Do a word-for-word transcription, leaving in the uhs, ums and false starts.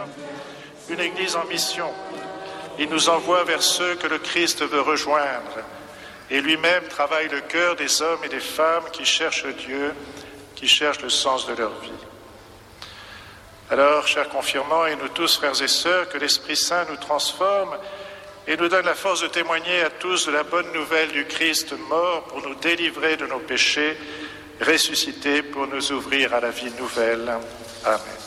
une Église en mission. Il nous envoie vers ceux que le Christ veut rejoindre et lui-même travaille le cœur des hommes et des femmes qui cherchent Dieu, qui cherchent le sens de leur vie. Alors, chers confirmants et nous tous, frères et sœurs, que l'Esprit Saint nous transforme et nous donne la force de témoigner à tous de la bonne nouvelle du Christ mort pour nous délivrer de nos péchés, ressuscité pour nous ouvrir à la vie nouvelle. Amen.